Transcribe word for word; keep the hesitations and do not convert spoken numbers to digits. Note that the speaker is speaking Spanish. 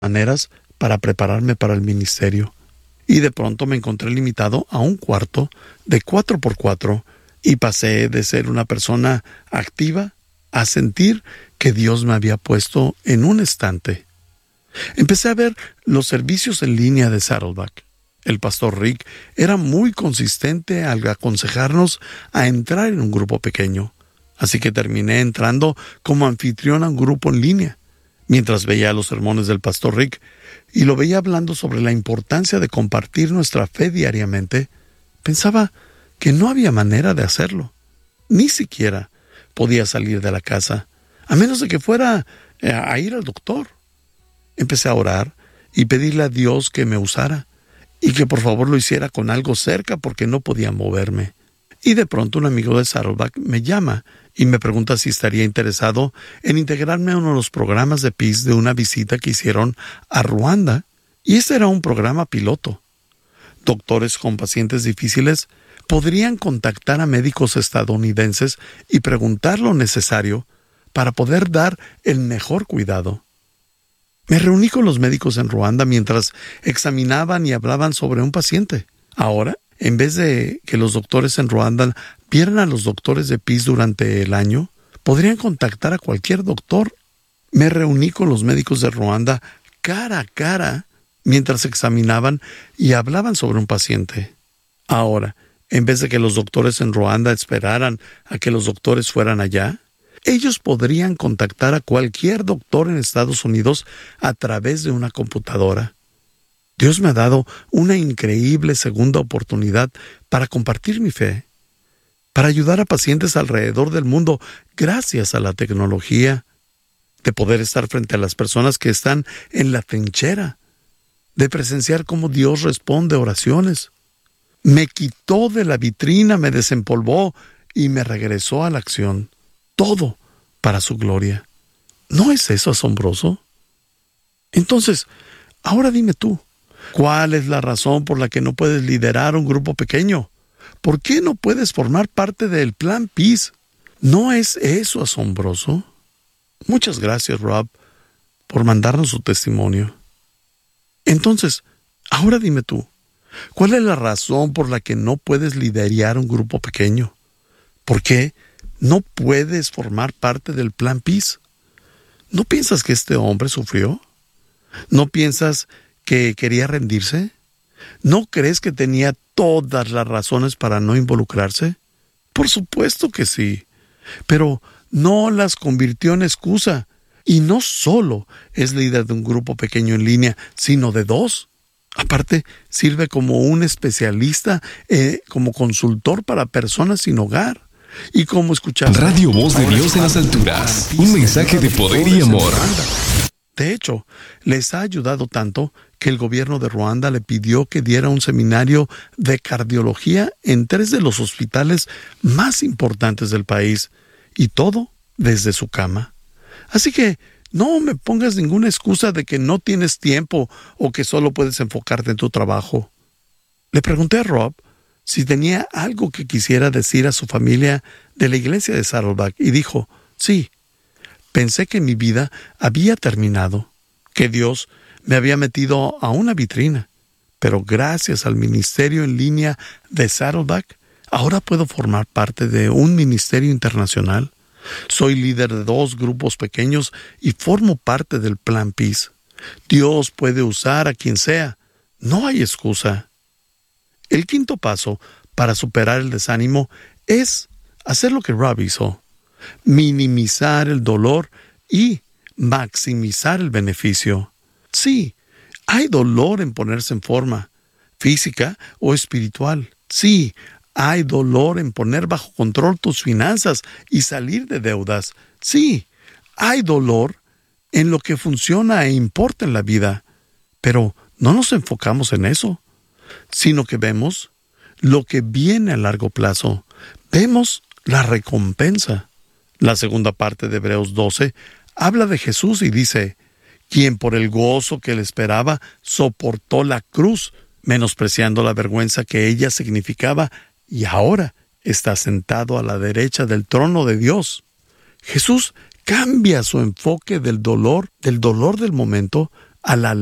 maneras para prepararme para el ministerio. Y de pronto me encontré limitado a un cuarto de cuatro por cuatro y pasé de ser una persona activa a sentir que Dios me había puesto en un estante. Empecé a ver los servicios en línea de Saddleback. El pastor Rick era muy consistente al aconsejarnos a entrar en un grupo pequeño, así que terminé entrando como anfitrión a un grupo en línea. Mientras veía los sermones del pastor Rick y lo veía hablando sobre la importancia de compartir nuestra fe diariamente, pensaba que no había manera de hacerlo. Ni siquiera podía salir de la casa, a menos de que fuera a ir al doctor. Empecé a orar y pedirle a Dios que me usara y que por favor lo hiciera con algo cerca porque no podía moverme. Y de pronto un amigo de Saddleback me llama y me pregunta si estaría interesado en integrarme a uno de los programas de Peace de una visita que hicieron a Ruanda, y este era un programa piloto. Doctores con pacientes difíciles podrían contactar a médicos estadounidenses y preguntar lo necesario para poder dar el mejor cuidado. Me reuní con los médicos en Ruanda mientras examinaban y hablaban sobre un paciente. Ahora, en vez de que los doctores en Ruanda vieran a los doctores de Peace durante el año, podrían contactar a cualquier doctor. Me reuní con los médicos de Ruanda cara a cara mientras examinaban y hablaban sobre un paciente. Ahora, en vez de que los doctores en Ruanda esperaran a que los doctores fueran allá, ellos podrían contactar a cualquier doctor en Estados Unidos a través de una computadora. Dios me ha dado una increíble segunda oportunidad para compartir mi fe, para ayudar a pacientes alrededor del mundo gracias a la tecnología, de poder estar frente a las personas que están en la trinchera, de presenciar cómo Dios responde oraciones. Me quitó de la vitrina, me desempolvó y me regresó a la acción. Todo para su gloria. ¿No es eso asombroso? Entonces, ahora dime tú, ¿cuál es la razón por la que no puedes liderar un grupo pequeño? ¿Por qué no puedes formar parte del Plan Peace? ¿No es eso asombroso? Muchas gracias, Rob, por mandarnos su testimonio. Entonces, ahora dime tú, ¿cuál es la razón por la que no puedes liderar un grupo pequeño? ¿Por qué no puedes formar parte del Plan Peace? ¿No piensas que este hombre sufrió? ¿No piensas que quería rendirse? ¿No crees que tenía todas las razones para no involucrarse? Por supuesto que sí, pero no las convirtió en excusa. Y no solo es líder de un grupo pequeño en línea, sino de dos. Aparte, sirve como un especialista, eh, como consultor para personas sin hogar. Y como escuchar Radio Voz de Dios en las alturas, un mensaje de poder y amor. De hecho, les ha ayudado tanto que el gobierno de Ruanda le pidió que diera un seminario de cardiología en tres de los hospitales más importantes del país, y todo desde su cama. Así que no me pongas ninguna excusa de que no tienes tiempo o que solo puedes enfocarte en tu trabajo. Le pregunté a Rob si tenía algo que quisiera decir a su familia de la iglesia de Saddleback, y dijo, sí, pensé que mi vida había terminado, que Dios me había metido a una vitrina, pero gracias al ministerio en línea de Saddleback, ahora puedo formar parte de un ministerio internacional. Soy líder de dos grupos pequeños y formo parte del Plan Peace. Dios puede usar a quien sea. No hay excusa. El quinto paso para superar el desánimo es hacer lo que Rob hizo. Minimizar el dolor y maximizar el beneficio. Sí, hay dolor en ponerse en forma, física o espiritual. Sí, hay dolor en poner bajo control tus finanzas y salir de deudas. Sí, hay dolor en lo que funciona e importa en la vida. Pero no nos enfocamos en eso, sino que vemos lo que viene a largo plazo. Vemos la recompensa. La segunda parte de Hebreos doce habla de Jesús y dice, quien por el gozo que le esperaba soportó la cruz, menospreciando la vergüenza que ella significaba, y ahora está sentado a la derecha del trono de Dios. Jesús cambia su enfoque del dolor, del dolor del momento, a la